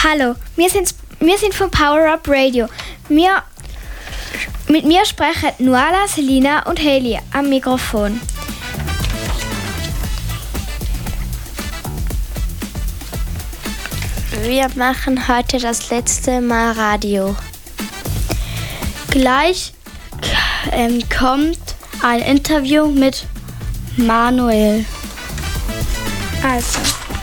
Hallo, wir sind von Power Up Radio. Mit mir sprechen Nuala, Selina und Heli am Mikrofon. Wir machen heute das letzte Mal Radio. Gleich kommt ein Interview mit Manuel. Also,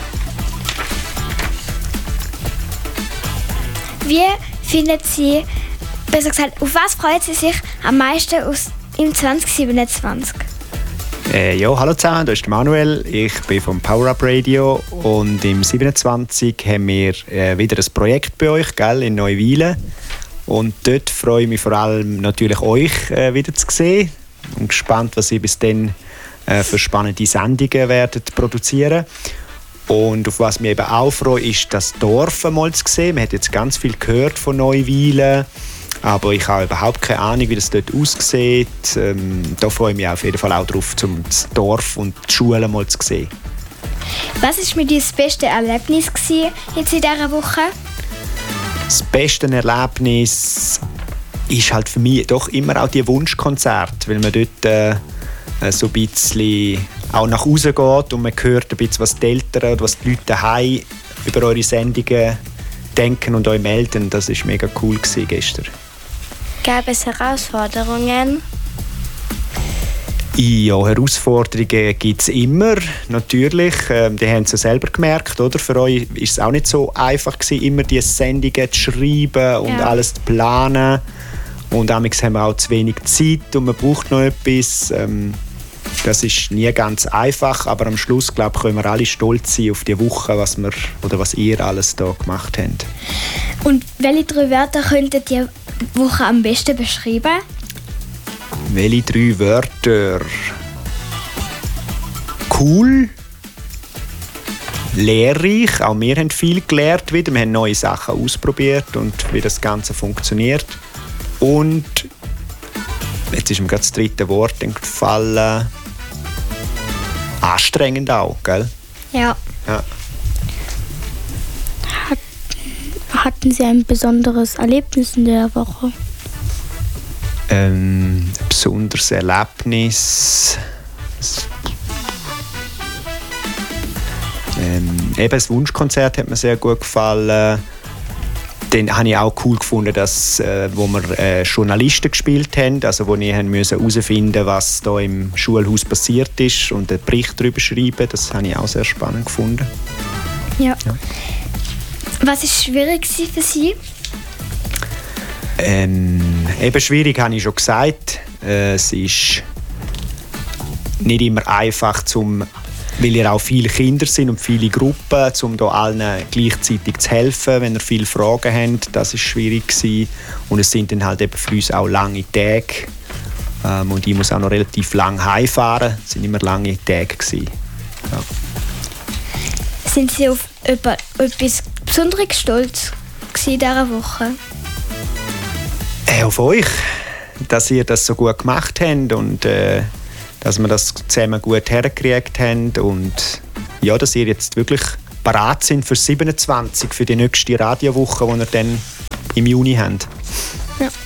wie findet Sie, besser gesagt, auf was freut Sie sich am meisten im 2027? Ja, hallo zusammen, hier ist Manuel, ich bin vom Power Up Radio und im 27 haben wir wieder ein Projekt bei euch, gell, in Neuwilen. Und dort freue ich mich vor allem natürlich euch wieder zu sehen und gespannt, was ihr bis dann für spannende Sendungen werdet produzieren. Und auf was mich eben auch freue, ist das Dorf einmal zu sehen. Man hat jetzt ganz viel gehört von Neuwilen, aber ich habe überhaupt keine Ahnung, wie das dort aussieht. Da freue ich mich auf jeden Fall auch drauf, das Dorf und die Schule mal zu sehen. Was war mit dir das beste Erlebnis jetzt in dieser Woche? Das beste Erlebnis ist halt für mich doch immer auch die Wunschkonzerte, weil man dort so ein bisschen auch nach Hause geht und man hört ein bisschen, was die Eltern oder was die Leute daheim über eure Sendungen denken und euch melden. Das war mega cool gestern. Gab es Herausforderungen? Ja, Herausforderungen gibt es immer, natürlich. Die haben es ja selber gemerkt, oder? Für euch war es auch nicht so einfach gewesen, immer diese Sendungen zu schreiben und alles zu planen. Und manchmal haben wir auch zu wenig Zeit und man braucht noch etwas. Das ist nie ganz einfach, aber am Schluss, glaube ich, können wir alle stolz sein auf die Woche, was ihr alles da gemacht habt. Und welche 3 Wörter könntet ihr die Woche am besten beschreiben? Welche 3 Wörter? Cool, lehrreich. Auch wir haben viel gelernt wieder. Wir haben neue Sachen ausprobiert und wie das Ganze funktioniert. Und jetzt ist mir gerade das 3. Wort gefallen. Anstrengend auch, gell? Ja. Hatten Sie ein besonderes Erlebnis in der Woche? Ein besonderes Erlebnis. Eben das Wunschkonzert hat mir sehr gut gefallen. Dann habe ich auch cool gefunden, dass, wo wir Journalisten gespielt haben, also wo wir herausfinden mussten, was da im Schulhaus passiert ist und einen Bericht darüber schreiben. Das habe ich auch sehr spannend gefunden. Ja. Was war schwierig für Sie? Eben schwierig, habe ich schon gesagt. Es ist nicht immer einfach, weil ihr auch viele Kinder sind und viele Gruppen, um da allen gleichzeitig zu helfen, wenn ihr viele Fragen habt. Das war schwierig gewesen. Und es sind dann halt eben für uns auch lange Tage. Und ich muss auch noch relativ lang heimfahren. Es waren immer lange Tage gewesen. Ja. Sind Sie auf etwas Besonderes stolz in dieser Woche? Auf euch, dass ihr das so gut gemacht habt und dass wir das zusammen gut hergekriegt haben und ja, dass ihr jetzt wirklich bereit sind für 27, für die nächste Radiowoche, die ihr dann im Juni habt. Ja.